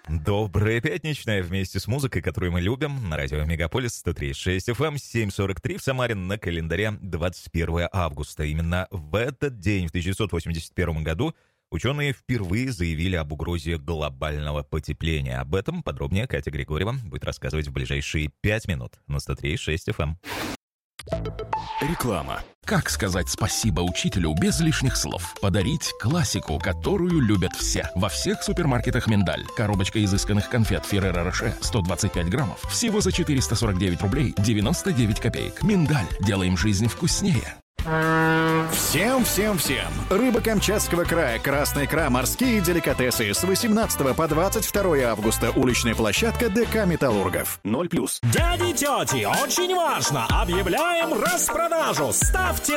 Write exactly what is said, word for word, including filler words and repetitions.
Доброе пятничное вместе с музыкой, которую мы любим, на радио Мегаполис сто три и шесть эф эм, семь сорок три в Самаре, на календаре двадцать первое августа. Именно в этот день, в тысяча девятьсот восемьдесят первом году, ученые впервые заявили об угрозе глобального потепления. Об этом подробнее Катя Григорьева будет рассказывать в ближайшие пять минут на сто три и шесть эф эм. Реклама. Как сказать спасибо учителю без лишних слов? Подарить классику, которую любят все. Во всех супермаркетах «Миндаль». Коробочка изысканных конфет «Ферреро Роше» сто двадцать пять граммов. Всего за четыреста сорок девять рублей девяносто девять копеек. «Миндаль». Делаем жизнь вкуснее. Всем, всем, всем! Рыба Камчатского края, красная икра, морские деликатесы с восемнадцатого по двадцать второе августа. Уличная площадка ДК «Металлургов». ноль плюс. Дяди, тети, очень важно! Объявляем распродажу! Ставьте